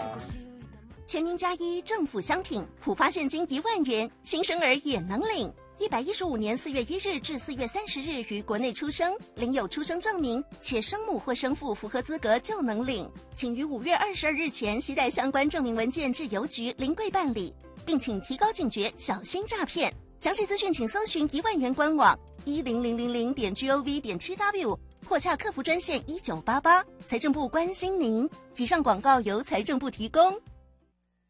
全民加一，政府相挺，普发现金1万元，新生儿也能领。115年4月1日至4月30日于国内出生，领有出生证明，且生母或生父符合资格就能领。请于5月22日前携带相关证明文件至邮局临柜办理，并请提高警觉，小心诈骗。详细资讯请搜寻1万元官网10000.gov.tw 或洽客服专线1988。财政部关心您。以上广告由财政部提供。